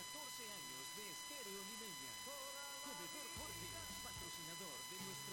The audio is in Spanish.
14 años de Estéreo Limeña. Comedor Jorge, patrocinador de nuestro